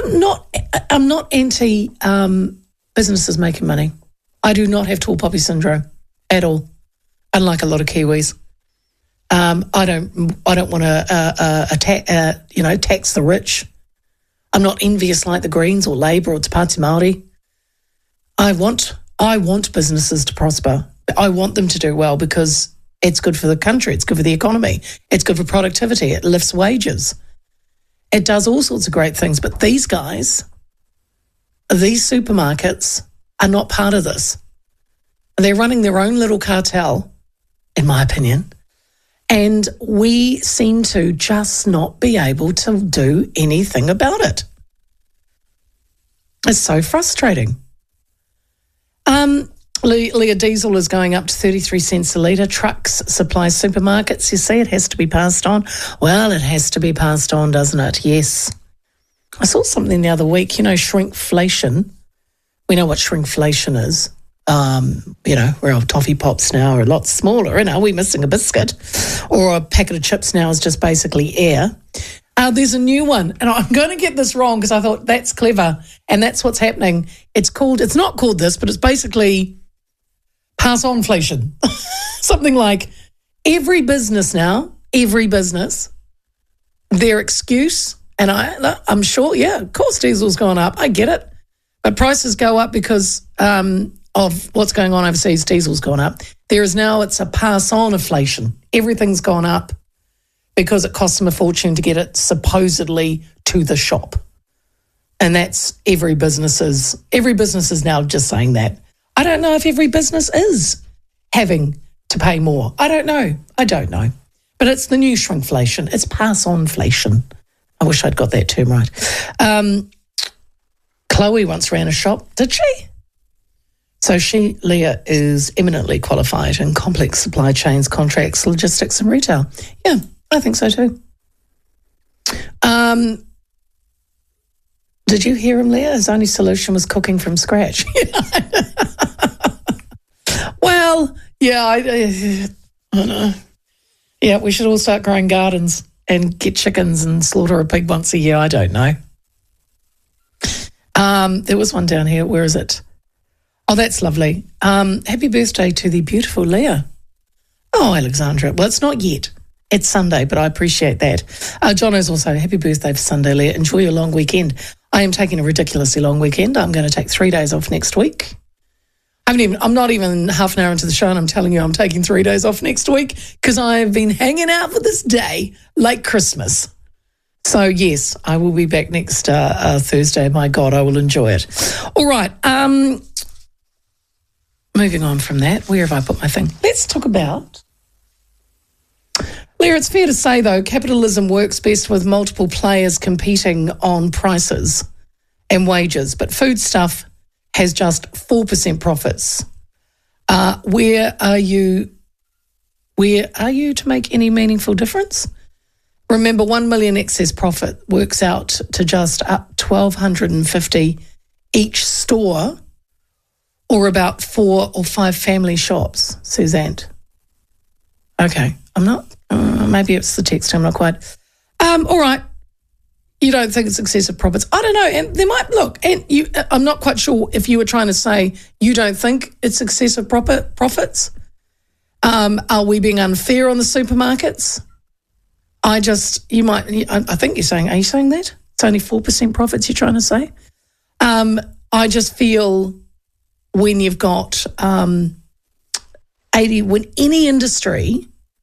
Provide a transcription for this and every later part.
I'm not anti businesses making money. I do not have tall poppy syndrome at all, unlike a lot of Kiwis. I don't want to tax the rich. I'm not envious like the Greens or Labour or Te Pāti Māori. I want businesses to prosper. I want them to do well because it's good for the country. It's good for the economy. It's good for productivity. It lifts wages. It does all sorts of great things. But these guys, these supermarkets are not part of this. They're running their own little cartel, in my opinion. And we seem to just not be able to do anything about it. It's so frustrating. Leah, diesel is going up to 33 cents a litre. Trucks, supplies, supermarkets, you see, it has to be passed on. Well, it has to be passed on, doesn't it? Yes. I saw something the other week, shrinkflation. We know what shrinkflation is. Where our toffee pops now are a lot smaller. Are we missing a biscuit? Or a packet of chips now is just basically air. There's a new one, and I'm going to get this wrong because I thought that's clever, and that's what's happening. It's not called this, but it's basically pass-on-flation. Something like every business, their excuse, and I'm sure, yeah, of course diesel's gone up. I get it. But prices go up because of what's going on overseas. Diesel's gone up. It's a pass-on inflation. Everything's gone up because it costs them a fortune to get it supposedly to the shop. And that's every business is now just saying that. I don't know if every business is having to pay more. I don't know. But it's the new shrinkflation. It's pass-on-flation. I wish I'd got that term right. Chloe once ran a shop, did she? So Leah, is eminently qualified in complex supply chains, contracts, logistics and retail. Yeah, I think so too. Did you hear him, Leah? His only solution was cooking from scratch. Well, yeah, I don't know. Yeah, we should all start growing gardens and get chickens and slaughter a pig once a year. I don't know. There was one down here. Where is it? Oh, that's lovely. Happy birthday to the beautiful Leah. Oh, Alexandra. Well, it's not yet. It's Sunday, but I appreciate that. Jono's also, happy birthday for Sunday, Leah. Enjoy your long weekend. I am taking a ridiculously long weekend. I'm going to take 3 days off next week. I'm not even half an hour into the show and I'm telling you I'm taking 3 days off next week because I've been hanging out for this day like Christmas. So, yes, I will be back next Thursday. My God, I will enjoy it. All right. Moving on from that, where have I put my thing? Let's talk about... Leah, it's fair to say, though, capitalism works best with multiple players competing on prices and wages, but foodstuff has just 4% profits. Where are you to make any meaningful difference? Remember, 1 million excess profit works out to just up $1,250 each store, or about 4 or 5 family shops, Suzanne. Okay, I'm not, maybe it's the text, I'm not quite. All right, you don't think it's excessive profits. I don't know, and there might, I'm not quite sure if you were trying to say you don't think it's excessive profits. Are we being unfair on the supermarkets? I think you're saying, are you saying that? It's only 4% profits you're trying to say? I just feel when you've got when any industry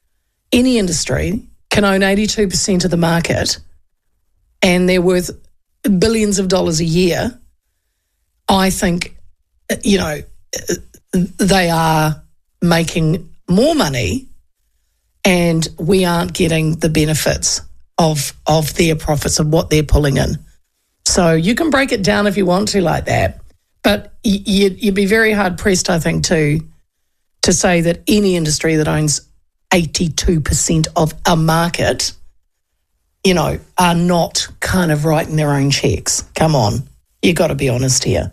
can own 82% of the market and they're worth billions of dollars a year, I think, they are making more money and we aren't getting the benefits of their profits, of what they're pulling in. So you can break it down if you want to like that, but you'd be very hard-pressed, I think, to say that any industry that owns 82% of a market, are not kind of writing their own checks. Come on, you got to be honest here.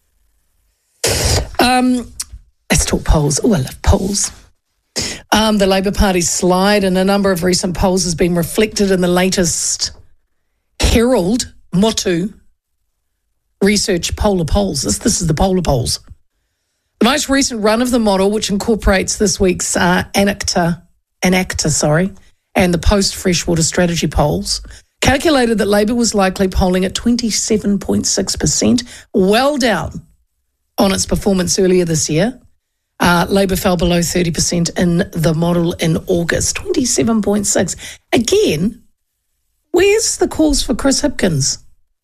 Let's talk polls. Oh, I love polls. The Labour Party's slide in a number of recent polls has been reflected in the latest Herald Motu Research Polar Polls. This is the Polar Polls. The most recent run of the model, which incorporates this week's Enacta, and the post-Freshwater Strategy polls, calculated that Labor was likely polling at 27.6%, well down on its performance earlier this year. Labor fell below 30% in the model in August, 27.6. Again, where's the calls for Chris Hipkins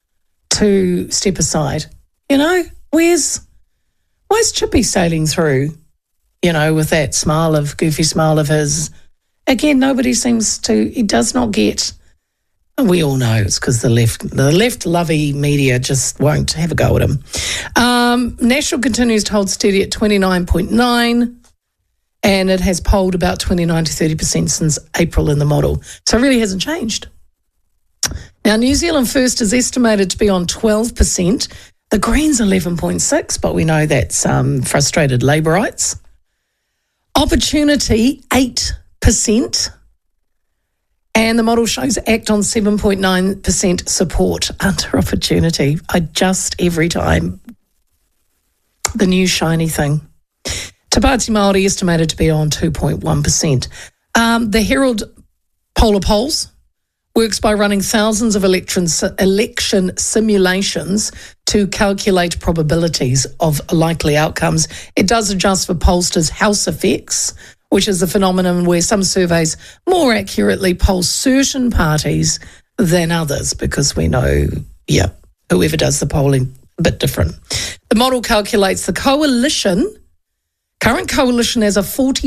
to step aside? You know, where's Chippy sailing through, you know, with that goofy smile of his? Again, nobody seems to, he does not get, we all know it's because the left lovey media just won't have a go at him. National continues to hold steady at 29.9, and it has polled about 29 to 30% since April in the model. So it really hasn't changed. Now, New Zealand First is estimated to be on 12%. The Greens 11.6, but we know that's frustrated Labourites. Opportunity 8%. And the model shows ACT on 7.9% support under Opportunity. Every time, the new shiny thing. Te Pāti Māori estimated to be on 2.1%. The Herald Polar Polls works by running thousands of election simulations to calculate probabilities of likely outcomes. It does adjust for pollsters' house effects, which is the phenomenon where some surveys more accurately poll certain parties than others, because we know, whoever does the polling, a bit different. The model calculates the current coalition has a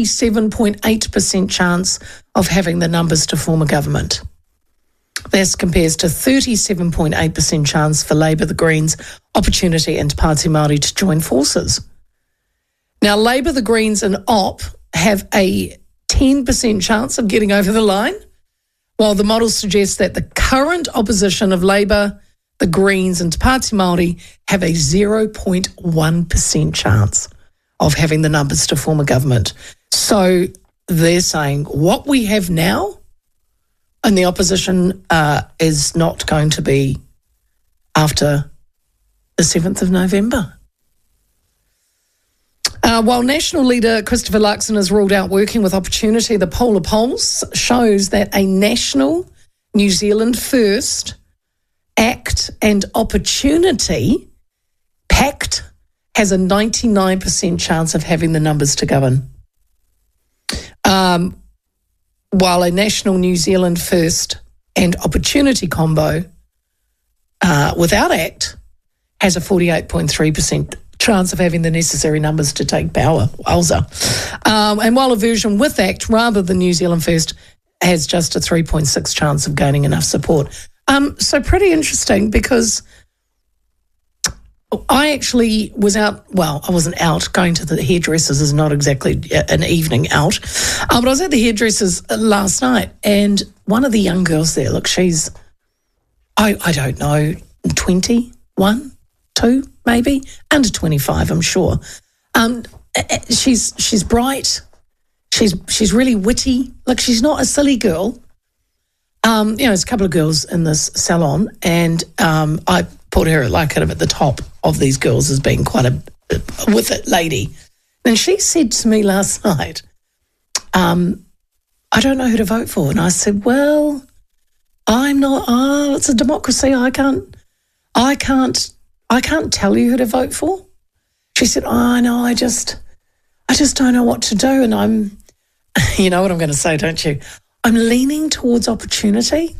47.8% chance of having the numbers to form a government. This compares to 37.8% chance for Labor, the Greens, Opportunity and Te Pāti Māori to join forces. Now, Labor, the Greens and Op have a 10% chance of getting over the line, while the model suggests that the current opposition of Labor, the Greens and Te Pāti Māori have a 0.1% chance of having the numbers to form a government. So they're saying what we have now and the opposition is not going to be after the 7th of November. While National leader Christopher Luxon has ruled out working with Opportunity, the Polar Polls shows that a national New Zealand First, ACT and Opportunity pact has a 99% chance of having the numbers to govern. While a national New Zealand First and Opportunity combo without ACT has a 48.3% chance of having the necessary numbers to take power. Wowza. And while a version with ACT rather than New Zealand First has just a 3.6 chance of gaining enough support. So pretty interesting, because I actually was out, I wasn't out. Going to the hairdressers is not exactly an evening out. But I was at the hairdressers last night, and one of the young girls there, look, she's, I don't know, 21, 2 maybe, under 25, I'm sure. She's bright. She's really witty. Look, she's not a silly girl. There's a couple of girls in this salon, and I put her kind of at the top of these girls as being quite a with it lady. And she said to me last night, I don't know who to vote for. And I said, well, I'm not, it's a democracy. I can't tell you who to vote for. She said, no, I just don't know what to do. And I'm, you know what I'm going to say, don't you? I'm leaning towards Opportunity.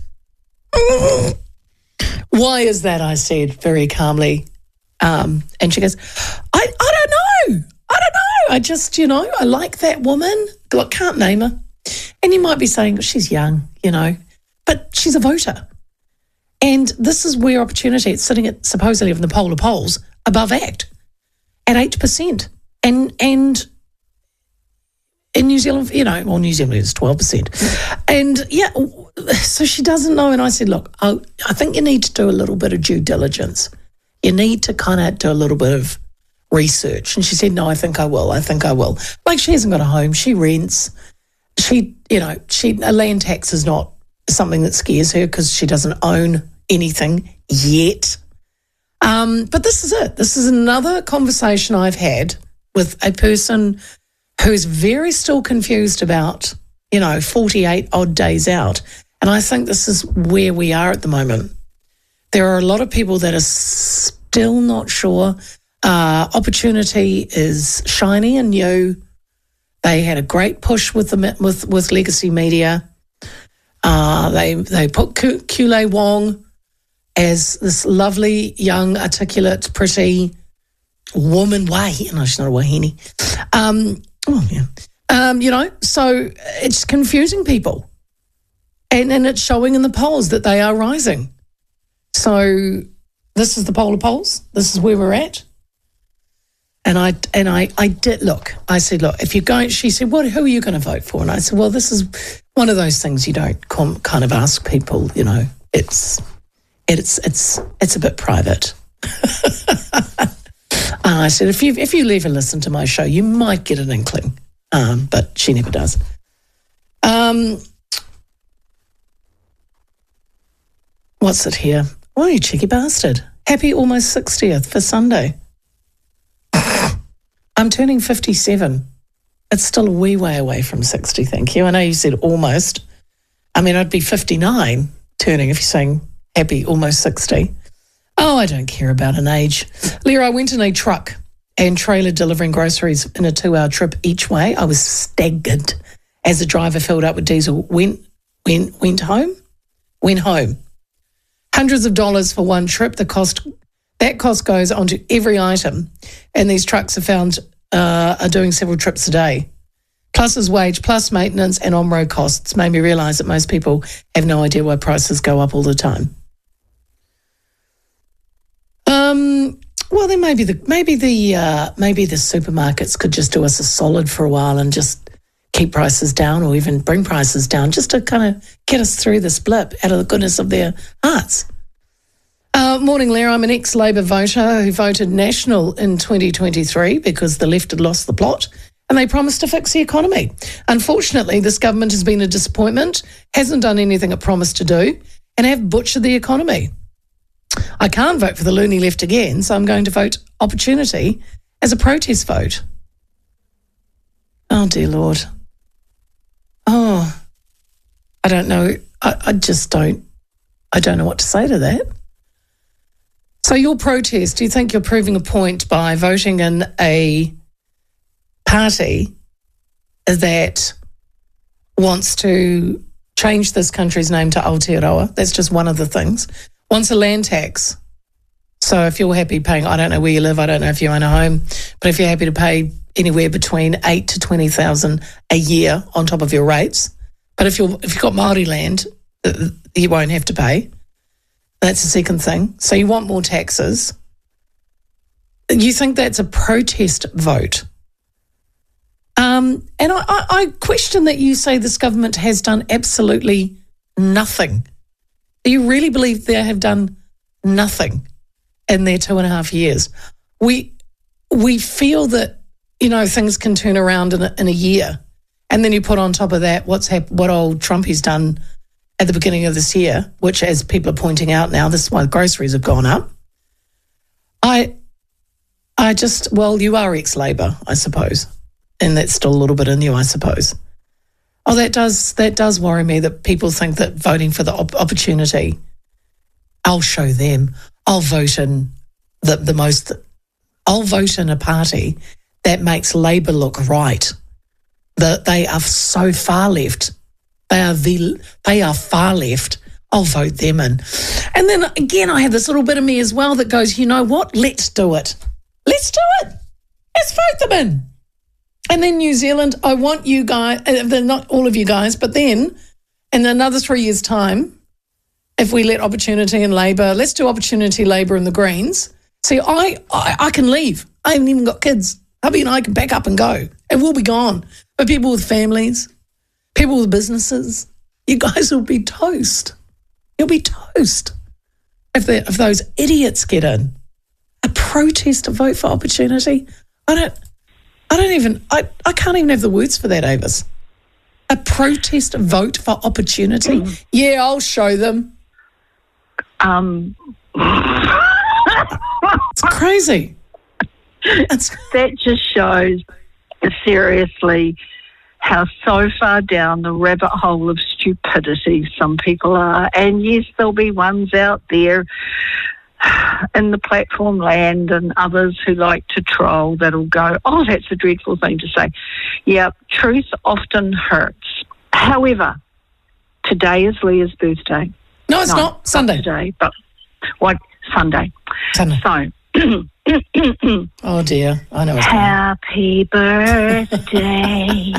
Why is that? I said very calmly. And she goes, I don't know. I just, I like that woman. I can't name her. And you might be saying, she's young, but she's a voter. And this is where Opportunity, it's sitting at supposedly in the Polar Polls above ACT at 8%. And in New Zealand, New Zealand is 12%. And so she doesn't know. And I said, look, I think you need to do a little bit of due diligence. You need to kind of do a little bit of research. And she said, no, I think I will. Like, she hasn't got a home. She rents. A land tax is not something that scares her because she doesn't own anything yet. But this is it. This is another conversation I've had with a person who's very still confused about, 48 odd days out. And I think this is where we are at the moment. There are a lot of people that are still not sure. Opportunity is shiny and new. They had a great push with legacy media. They put Kule Wong as this lovely, young, articulate, pretty woman. No, she's not a wahine. So it's confusing people. And it's showing in the polls that they are rising. So this is the poll of polls. This is where we're at. And I did look. I said, look, if you're going, she said, who are you going to vote for? And I said, well, this is one of those things you don't kind of ask people. It's a bit private. And I said, if you ever listen to my show, you might get an inkling. But she never does. What's it here? Oh, you cheeky bastard. Happy almost 60th for Sunday. I'm turning 57. It's still a wee way away from 60, thank you. I know you said almost. I mean, I'd be 59 turning if you're saying happy almost 60. Oh, I don't care about an age. Leah, I went in a truck and trailer delivering groceries in a 2-hour trip each way. I was staggered as the driver filled up with diesel. Went home. Hundreds of dollars for one trip. That cost goes onto every item, and these trucks are doing several trips a day. Plus his wage, plus maintenance and on-road costs made me realise that most people have no idea why prices go up all the time. Well, then maybe the supermarkets could just do us a solid for a while and just keep prices down, or even bring prices down, just to kind of get us through this blip out of the goodness of their hearts. Morning, Leah. I'm an ex-Labor voter who voted National in 2023 because the left had lost the plot and they promised to fix the economy. Unfortunately, this government has been a disappointment, hasn't done anything it promised to do, and have butchered the economy. I can't vote for the loony left again, so I'm going to vote Opportunity as a protest vote. Oh, dear Lord. Oh, I don't know. I don't know what to say to that. So your protest, do you think you're proving a point by voting in a party that wants to change this country's name to Aotearoa? That's just one of the things. Wants a land tax. So if you're happy paying, I don't know where you live, I don't know if you own a home, but if you're happy to pay anywhere between 8 to 20,000 a year on top of your rates, but if you've got Māori land, you won't have to pay. That's the second thing. So you want more taxes. You think that's a protest vote. And I question that you say this government has done absolutely nothing. Do you really believe they have done nothing in their 2.5 years? We feel that, things can turn around in a year. And then you put on top of that what old Trumpy's done at the beginning of this year, which, as people are pointing out now, this is why groceries have gone up. You are ex-Labor, I suppose, and that's still a little bit in you, I suppose. Oh, that does worry me that people think that voting for the Opportunity, I'll show them. I'll vote in I'll vote in a party that makes Labor look right. That they are so far left. They are far left. I'll vote them in. And then again, I have this little bit of me as well that goes, you know what? Let's do it. Let's do it. Let's vote them in. And then New Zealand, I want you guys, not all of you guys, but then in another 3 years' time, if we let Opportunity and Labor, let's do Opportunity, Labor and the Greens. See, I can leave. I haven't even got kids. Hubby and I can pack up and go, and we'll be gone. But people with families, people with businesses, you guys will be toast. You'll be toast if those idiots get in. A protest to vote for Opportunity? I can't even have the words for that, Avis. A protest vote for Opportunity? Yeah, I'll show them. It's crazy. That just shows, seriously, how so far down the rabbit hole of stupidity some people are. And yes, there'll be ones out there in the platform land and others who like to troll that'll go, oh, that's a dreadful thing to say. Yeah, truth often hurts. However, today is Leah's birthday. No, it's not. Sunday. Not today, but what? Sunday. So, oh dear, I know. Happy birthday